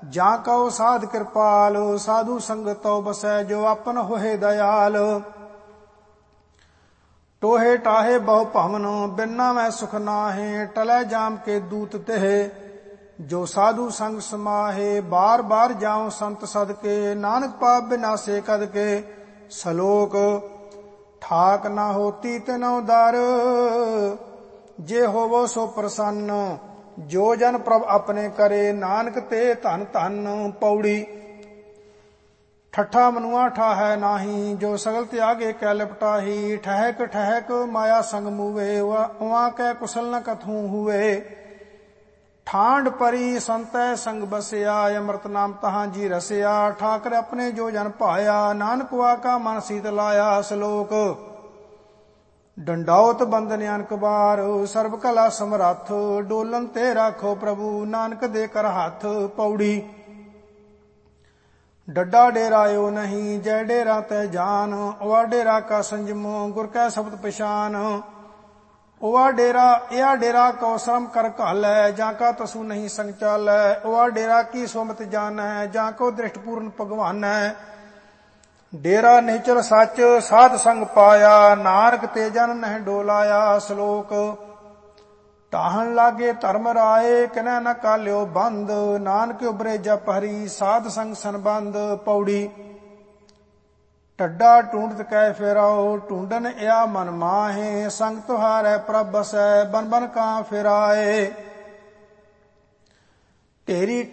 ਜਾਂ ਕਉ ਸਾਧ ਕਿਰਪਾਲ। ਸਾਧु संगत तौ बसै जो आपन होए दयाल। टोहे टाहे बहु भवन बिना मैं सुख नाहे। टलै जाम के दूत तेह जो साधु संग समाहे। बार बार जाऊं संत सदके नानक पाप बिनासे कद के। सलोक ठाक ना होती तिनौ दर जे होवो सो प्रसन्न। जो जन प्रभ अपने करे नानक ते धन धन। पौड़ी ठट्ठा मनुआ ठाहै नाही जो सगल त्यागे कै लिपटाही। ठहक ठहक माया संग मूवे उहाँ कै कुशल न कथू हुए। ਠਾਂਡ ਪਰੀ ਸੰਤੈ ਸੰਗ ਬਸਿਆ ਅੰਮ੍ਰਿਤ ਨਾਮ ਤਹਾਂ ਜੀ ਰਸਿਆ। ਠਾਕਰ ਆਪਣੇ ਜੋ ਜਨ ਭਾਇਆ ਨਾਨਕ ਵਾਕਾ ਮਨ ਸੀਤ ਲਾਇਆ। ਸ਼ਲੋਕ ਡੰਡਾਉਤ ਬੰਦਨ ਅਨਕ ਬਾਰ ਸਰਬ ਕਲਾ ਸਮਰੱਥ। ਡੋਲਨ ਤੇ ਰਾਖੋ ਪ੍ਰਭੂ ਨਾਨਕ ਦੇ ਕਰ ਹੱਥ। ਪੌੜੀ ਡੱਡਾ ਡੇਰਾਇਓ ਨਹੀਂ ਜੈ ਡੇਰਾ ਤੈ ਜਾਨ। ਵਾ ਡੇਰਾ ਕਾ ਸੰਜਮ ਗੁਰ ਕੈ ਸ਼ਬਦ ਪਛਾਨ। ओवा डेरा या डेरा को श्रम कर घालै। जा का तसु नहीं संग चालै। ओवा डेरा की सोमत जानै जा को दृष्ट पूर्ण भगवान है। डेरा निचर सच साध संग पाया नानक ते जन नह डोलाया। श्लोक टाहन लागे धर्म राय किनै न काल्यो बंद। नानक उबरे जप हरि साध संग संबंध। पौड़ी ਢੱਡਾ ਢੂੰਡਤ ਕੈ ਫਿਰਾਓ ਢੂੰਡਨ ਇਆ ਮਨ ਮਾਹੇ। ਸੰਗ ਤੁਹਾਰੈ ਪ੍ਰਭ ਬਸੈ ਬਨ ਬਨ ਕਾਂ ਫਿਰਾਏ। ਢੇਰੀ